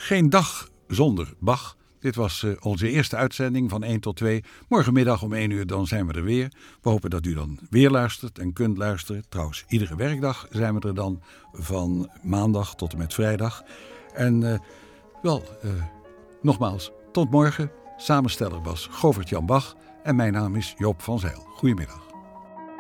Geen dag zonder Bach. Dit was onze eerste uitzending van 1 tot 2. Morgenmiddag om 1 uur dan zijn we er weer. We hopen dat u dan weer luistert en kunt luisteren. Trouwens, iedere werkdag zijn we er dan van maandag tot en met vrijdag. En nogmaals, tot morgen. Samensteller was Govert-Jan Bach en mijn naam is Joop van Zijl. Goedemiddag.